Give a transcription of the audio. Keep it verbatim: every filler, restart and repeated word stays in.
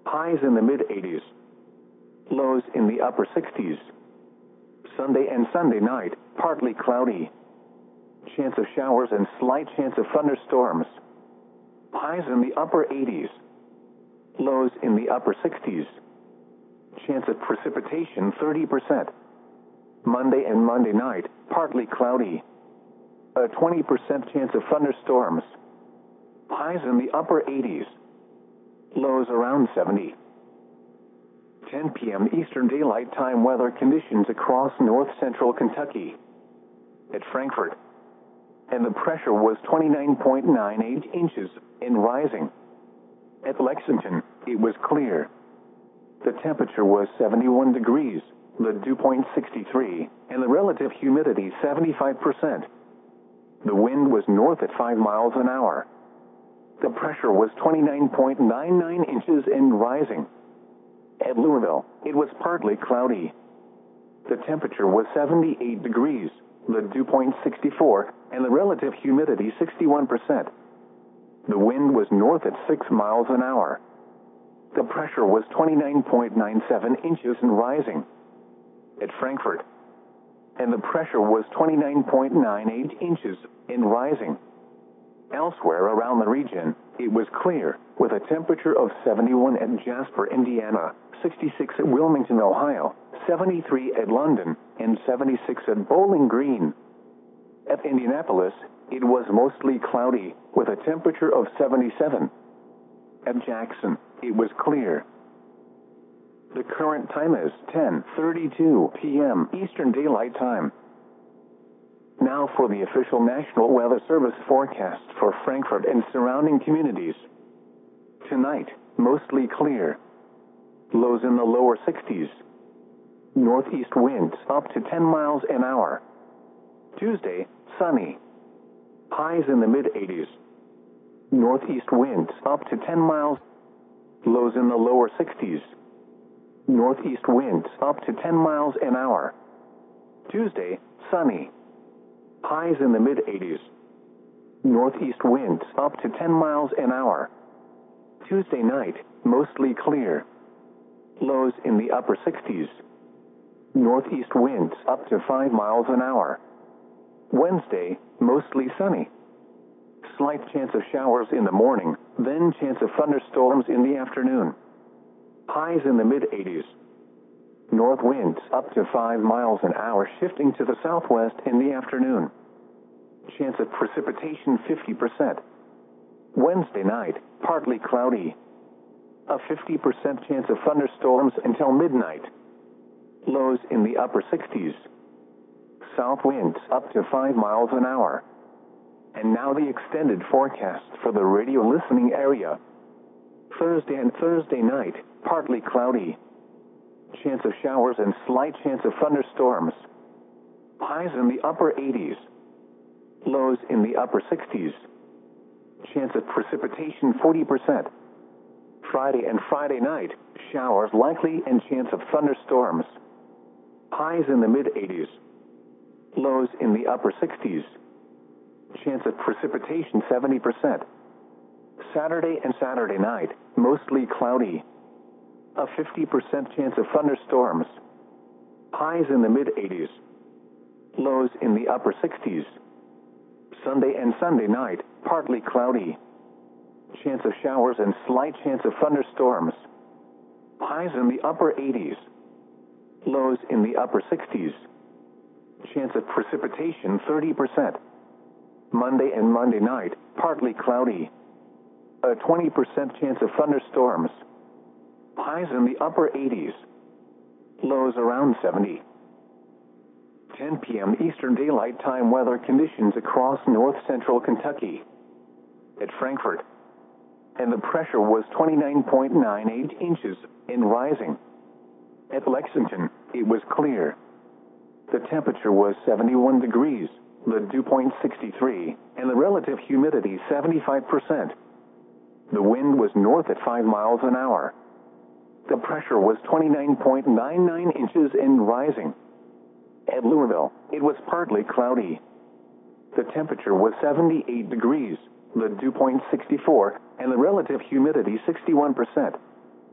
Highs in the mid eighties. Lows in the upper sixties. Sunday and Sunday night, partly cloudy. Chance of showers and slight chance of thunderstorms. Highs in the upper eighties. Lows in the upper sixties. Chance of precipitation thirty percent. Monday and Monday night, partly cloudy. A twenty percent chance of thunderstorms. Highs in the upper eighties. Lows around seventy. ten p m Eastern Daylight Time weather conditions across north central Kentucky. At Frankfort. And the pressure was twenty-nine point nine eight inches and rising. At Lexington, it was clear. The temperature was seventy-one degrees, the dew point sixty-three, and the relative humidity seventy-five percent. The wind was north at five miles an hour. The pressure was twenty-nine point nine nine inches and rising. At Louisville, it was partly cloudy. The temperature was seventy-eight degrees, the dew point sixty-four, and the relative humidity sixty-one percent. The wind was north at six miles an hour. The pressure was twenty-nine point nine seven inches and rising. At Frankfort. And the pressure was twenty-nine point nine eight inches and rising. Elsewhere around the region, it was clear, with a temperature of seventy-one at Jasper, Indiana, sixty-six at Wilmington, Ohio, seventy-three at London, and seventy-six at Bowling Green. At Indianapolis, it was mostly cloudy, with a temperature of seventy-seven. At Jackson, it was clear. The current time is ten thirty-two p m Eastern Daylight Time. Now for the official National Weather Service forecast for Frankfort and surrounding communities. Tonight, mostly clear. Lows in the lower sixties. Northeast winds up to ten miles an hour. Tuesday, sunny. Highs in the mid eighties. Northeast winds up to ten miles. Lows in the lower sixties. Northeast winds up to ten miles an hour. Tuesday, sunny. Highs in the mid eighties. Northeast winds up to ten miles an hour. Tuesday night, mostly clear. Lows in the upper sixties. Northeast winds up to five miles an hour. Wednesday, mostly sunny. Slight chance of showers in the morning, then chance of thunderstorms in the afternoon. Highs in the mid eighties. North winds up to five miles an hour, shifting to the southwest in the afternoon. Chance of precipitation fifty percent. Wednesday night, partly cloudy. A fifty percent chance of thunderstorms until midnight. Lows in the upper sixties. South winds up to five miles an hour. And now the extended forecast for the radio listening area. Thursday and Thursday night, partly cloudy. Chance of showers and slight chance of thunderstorms. Highs in the upper eighties. Lows in the upper sixties. Chance of precipitation forty percent. Friday and Friday night, showers likely and chance of thunderstorms. Highs in the mid eighties. Lows in the upper sixties. Chance of precipitation seventy percent. Saturday and Saturday night, mostly cloudy. A fifty percent chance of thunderstorms. Highs in the mid eighties. Lows in the upper sixties. Sunday and Sunday night, partly cloudy. Chance of showers and slight chance of thunderstorms. Highs in the upper eighties. Lows in the upper sixties. Chance of precipitation thirty percent. Monday and Monday night, partly cloudy. A twenty percent chance of thunderstorms. Highs in the upper eighties. Lows around seventy. ten p m Eastern Daylight Time weather conditions across north central Kentucky. At Frankfort. And the pressure was twenty-nine point nine eight inches and rising. At Lexington, it was clear. The temperature was seventy-one degrees, the dew point sixty-three, and the relative humidity seventy-five percent. The wind was north at five miles an hour. The pressure was twenty-nine point nine nine inches and rising. At Louisville, it was partly cloudy. The temperature was seventy-eight degrees, the dew point sixty-four, and the relative humidity sixty-one percent.